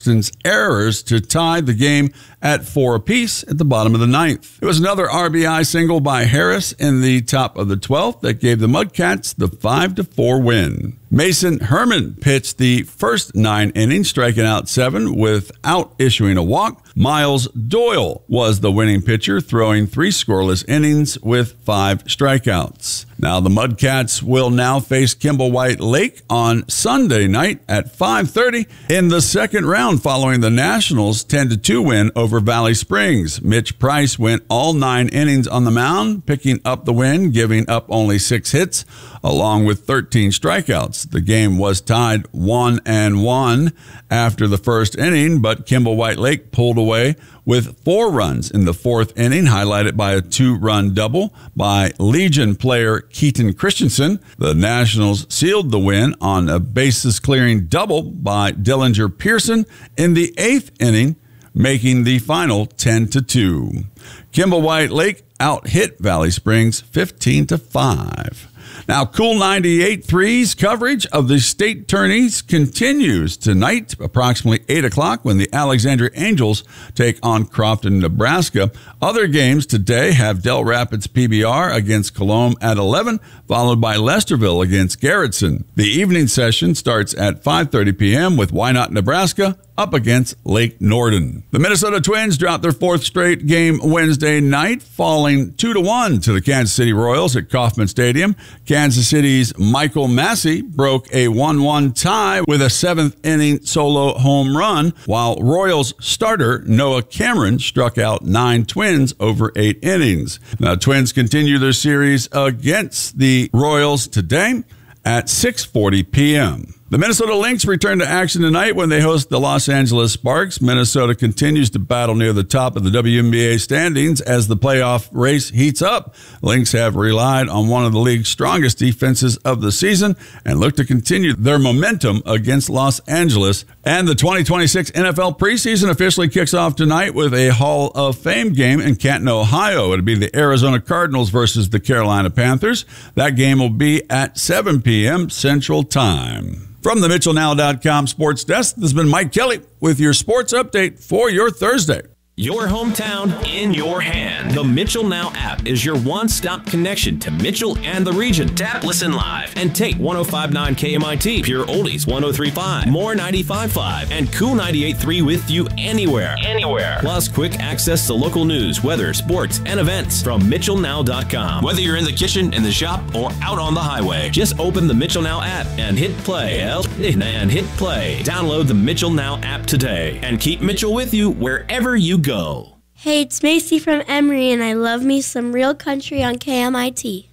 errors to tie the game at 4 apiece at the bottom of the 9th. It was another RBI single by Harris in the top of the 12th that gave the Mudcats the 5-4 win. Mason Herman pitched the first 9 innings, striking out 7 without issuing a walk. Miles Doyle was the winning pitcher, throwing 3 scoreless innings with 5 strikeouts. Now the Mudcats will now face Kimball White Lake on Sunday night at 5:30 in the second round following the Nationals' 10-2 win over Valley Springs. Mitch Price went all 9 innings on the mound, picking up the win, giving up only 6 hits, along with 13 strikeouts. The game was tied 1-1 after the first inning, but Kimball White Lake pulled away with 4 runs in the 4th inning, highlighted by a 2-run double by Legion player Keaton Christensen. The Nationals sealed the win on a bases-clearing double by Dillinger Pearson in the 8th inning, making the final 10-2. Kimball White Lake out-hit Valley Springs 15-5. Now, Cool 98.3's coverage of the state tourneys continues tonight, approximately 8 o'clock, when the Alexandria Angels take on Crofton, Nebraska. Other games today have Del Rapids PBR against Cologne at 11, followed by Lesterville against Garrettson. The evening session starts at 5:30 p.m. with Wynot, Nebraska, up against Lake Norden. The Minnesota Twins dropped their 4th straight game Wednesday night, falling 2-1 to the Kansas City Royals at Kauffman Stadium. Kansas City's Michael Massey broke a 1-1 tie with a 7th-inning solo home run, while Royals starter Noah Cameron struck out 9 Twins over 8 innings. Now, Twins continue their series against the Royals today at 6:40 p.m. The Minnesota Lynx return to action tonight when they host the Los Angeles Sparks. Minnesota continues to battle near the top of the WNBA standings as the playoff race heats up. Lynx have relied on one of the league's strongest defenses of the season and look to continue their momentum against Los Angeles. And the 2026 NFL preseason officially kicks off tonight with a Hall of Fame game in Canton, Ohio. It'll be the Arizona Cardinals versus the Carolina Panthers. That game will be at 7 p.m. Central Time. From the MitchellNow.com Sports Desk, this has been Mike Kelly with your sports update for your Thursday. Your hometown in your hand. The Mitchell Now app is your one-stop connection to Mitchell and the region. Tap, listen live, and take 105.9 KMIT, Pure Oldies 103.5, More 95.5, and Cool 98.3 with you anywhere. Plus quick access to local news, weather, sports, and events from MitchellNow.com. Whether you're in the kitchen, in the shop, or out on the highway, just open the Mitchell Now app and hit play. Download the Mitchell Now app today and keep Mitchell with you wherever you go. Hey, it's Macy from Emory, and I love me some real country on KMIT.